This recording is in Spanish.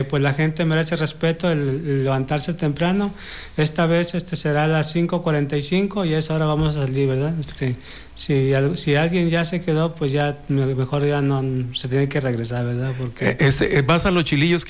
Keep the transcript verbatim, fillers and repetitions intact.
pues la gente merece respeto, el, el levantarse temprano. Esta vez este será a las cinco cuarenta y cinco y a esa hora vamos a salir, ¿verdad? Este, si, si alguien ya se quedó, pues ya mejor ya no se tiene que regresar, ¿verdad? Porque este, vas a Los Chilillos.